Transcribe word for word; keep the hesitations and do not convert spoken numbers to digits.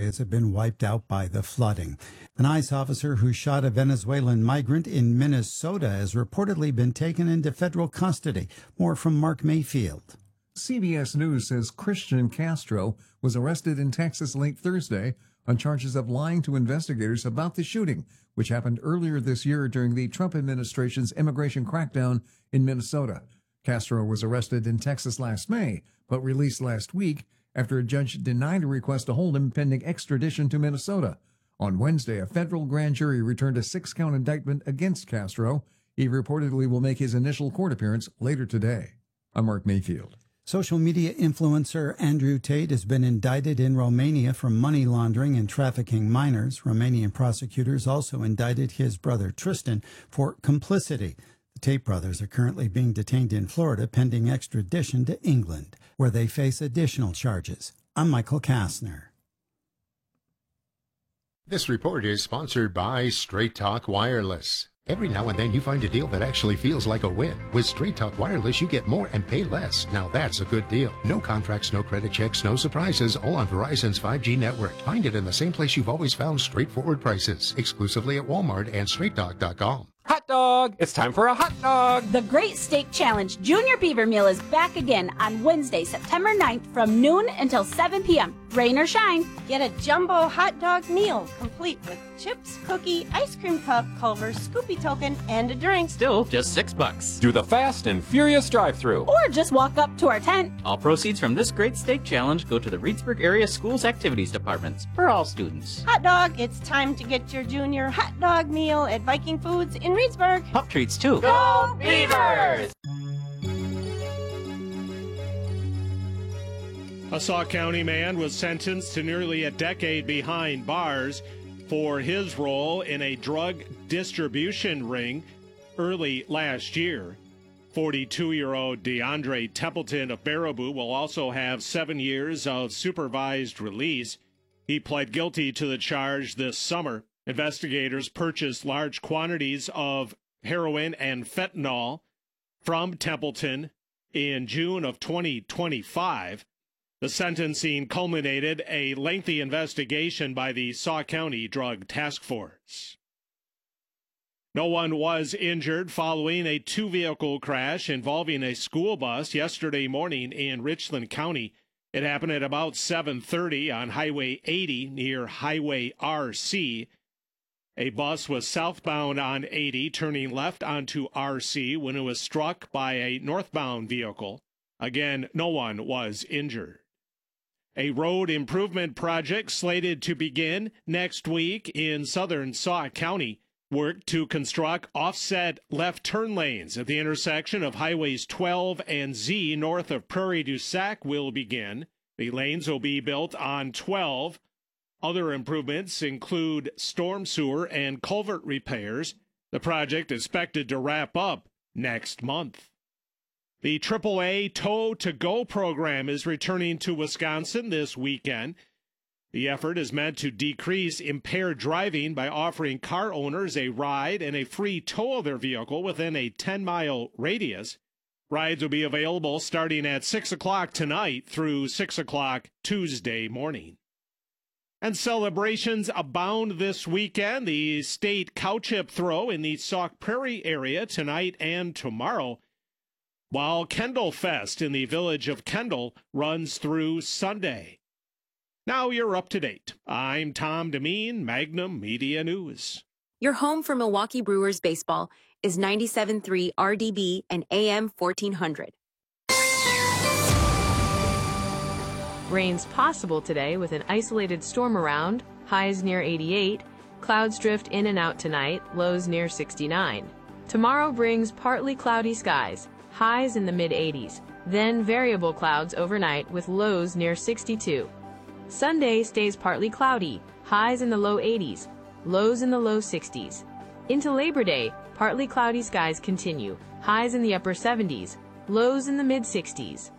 areas have been wiped out by the flooding. An ICE officer who shot a Venezuelan migrant in Minnesota has reportedly been taken into federal custody. More from Mark Mayfield. C B S News says Christian Castro was arrested in Texas late Thursday on charges of lying to investigators about the shooting, which happened earlier this year during the Trump administration's immigration crackdown in Minnesota. Castro was arrested in Texas last May, but released last week after a judge denied a request to hold him pending extradition to Minnesota. On Wednesday, a federal grand jury returned a six-count indictment against Castro. He reportedly will make his initial court appearance later today. I'm Mark Mayfield. Social media influencer Andrew Tate has been indicted in Romania for money laundering and trafficking minors. Romanian prosecutors also indicted his brother Tristan for complicity. The Tate brothers are currently being detained in Florida pending extradition to England, where they face additional charges. I'm Michael Kastner. This report is sponsored by Straight Talk Wireless. Every now and then you find a deal that actually feels like a win. With Straight Talk Wireless, you get more and pay less. Now that's a good deal. No contracts, no credit checks, no surprises, all on Verizon's five G network. Find it in the same place you've always found straightforward prices. Exclusively at Walmart and straight talk dot com. Hot dog! It's time for a hot dog! The Great Steak Challenge Junior Beaver Meal is back again on Wednesday, September ninth from noon until seven p.m. Rain or shine. Get a jumbo hot dog meal, complete with chips, cookie, ice cream cup, Culver, Scoopy token, and a drink. Still just six bucks. Do the fast and furious drive-thru. Or just walk up to our tent. All proceeds from this Great Steak Challenge go to the Reedsburg Area Schools Activities Departments for all students. Hot dog, it's time to get your junior hot dog meal at Viking Foods in Reedsburg. Pup treats, too. Go Beavers! A Sauk County man was sentenced to nearly a decade behind bars for his role in a drug distribution ring early last year. forty-two-year-old DeAndre Templeton of Baraboo will also have seven years of supervised release. He pled guilty to the charge this summer. Investigators purchased large quantities of heroin and fentanyl from Templeton in June of twenty twenty-five. The sentencing culminated a lengthy investigation by the Sauk County Drug Task Force. No one was injured following a two-vehicle crash involving a school bus yesterday morning in Richland County. It happened at about seven thirty on Highway eighty near Highway R C. A bus was southbound on eighty, turning left onto R C when it was struck by a northbound vehicle. Again, no one was injured. A road improvement project slated to begin next week in southern Sauk County. Work to construct offset left turn lanes at the intersection of Highways twelve and Z north of Prairie du Sac will begin. The lanes will be built on twelve. Other improvements include storm sewer and culvert repairs. The project is expected to wrap up next month. The triple A Tow to Go program is returning to Wisconsin this weekend. The effort is meant to decrease impaired driving by offering car owners a ride and a free tow of their vehicle within a ten-mile radius. Rides will be available starting at six o'clock tonight through six o'clock Tuesday morning. And celebrations abound this weekend. The state cow chip throw in the Sauk Prairie area tonight and tomorrow, while Kendall Fest in the village of Kendall runs through Sunday. Now you're up to date. I'm Tom Demeen, Magnum Media News. Your home for Milwaukee Brewers baseball is ninety-seven point three R D B and A M fourteen hundred. Rains possible today with an isolated storm around, highs near eighty-eight. Clouds drift in and out tonight, lows near sixty-nine. Tomorrow brings partly cloudy skies, highs in the mid eighties. Then variable clouds overnight with lows near sixty-two. Sunday stays partly cloudy, highs in the low eighties, lows in the low sixties. Into Labor Day, partly cloudy skies continue, highs in the upper seventies, lows in the mid sixties.